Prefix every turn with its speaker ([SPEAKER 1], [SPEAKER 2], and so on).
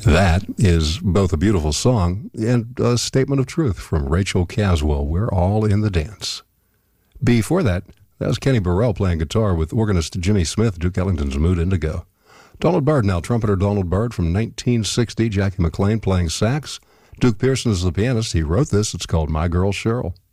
[SPEAKER 1] That is both a beautiful song and a statement of truth from Rachel Caswell. We're all in the dance. Before that was Kenny Burrell playing guitar with organist Jimmy Smith, Duke Ellington's Mood Indigo. Donald Byrd now, trumpeter Donald Byrd from 1960, Jackie McLean playing sax. Duke Pearson is the pianist. He wrote this. It's called My Girl Cheryl.